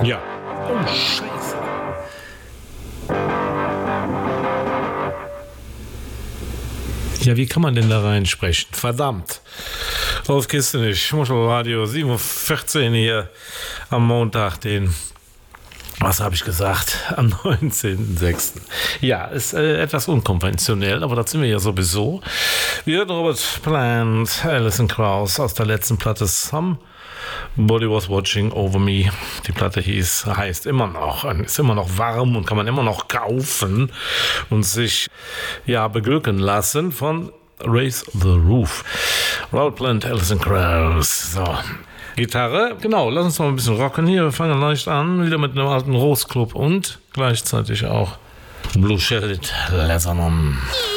Ja. Oh, Scheiße. Ja, wie kann man denn da reinsprechen? Verdammt. Auf Kiste nicht. Muschelradio 7.14 Uhr hier am Montag, was habe ich gesagt? Am 19.06. Ja, ist etwas unkonventionell, aber das sind wir ja sowieso. Wir hören Robert Plant, Alison Krauss aus der letzten Platte Somebody Was Watching Over Me. Die Platte heißt immer noch, ist immer noch warm und kann man immer noch kaufen und sich beglücken lassen von Raise the Roof. Robert Plant, Alison Krauss. So. Gitarre, genau, lass uns mal ein bisschen rocken hier. Wir fangen leicht an, wieder mit einem alten Rose Club und gleichzeitig auch Blue Shaded Leatherman.